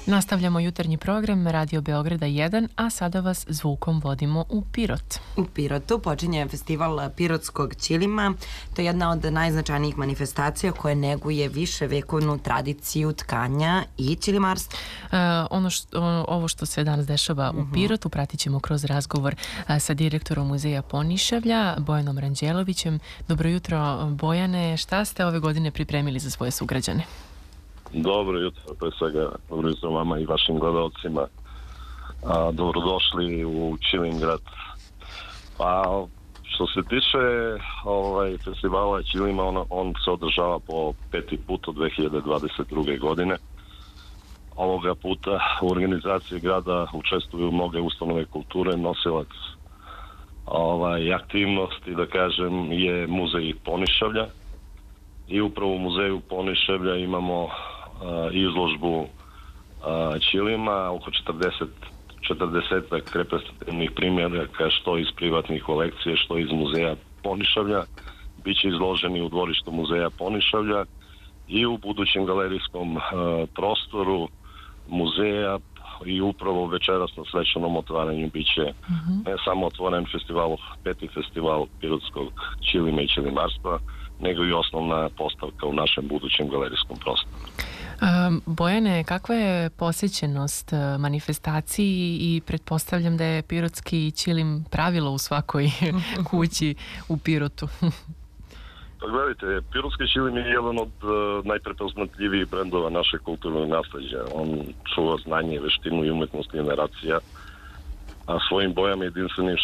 Nastavljamo jutarnji program Radio Beograda 1, a sada vas zvukom vodimo u Pirot. U Pirotu počinje festival pirotskog ćilima. To je jedna od najznačajnijih manifestacija koja neguje viševekovnu tradiciju tkanja i ćilimarstva. Ovo što se danas dešava u Pirotu pratit ćemo kroz razgovor sa direktorom muzeja Ponišavlja, Bojanom Ranđelovićem. Dobro jutro, Bojane. Šta ste ove godine pripremili za svoje sugrađane? Dobro jutro, pre svega dobro jutro vama i vašim gledalcima. Dobrodošli u Ćilimgrad. Pa, što se tiče festivala Ćilima, on se održava po 5. put od 2022. godine. Ovoga puta u organizaciji grada učestvuju mnoge ustanove kulture. Nosilac aktivnosti, da kažem, je muzej Ponišavlja. I upravo u muzeju Ponišavlja imamo izložbu ćilima, oko 40 reprezentativnih primjeraka, što iz privatnih kolekcije, što iz muzeja Ponišavlja. Biće izloženi u dvorištu muzeja Ponišavlja i u budućem galerijskom prostoru muzeja. I upravo večeras na svečanom otvaranju biće ne samo otvoren festival, 5. festival pirotskog ćilima i ćilimarstva, nego i osnovna postavka u našem budućem galerijskom prostoru. Bojane, kakva je posjećenost manifestaciji i pretpostavljam da je pirotski ćilim pravilo u svakoj kući u Pirotu? Pa gledajte, pirotski ćilim je jedan od najprepoznatljivijih brendova naše kulturnog nasleđa. On čuva znanje, veštinu i umetnost generacija, a svojim bojama, jedinstvenim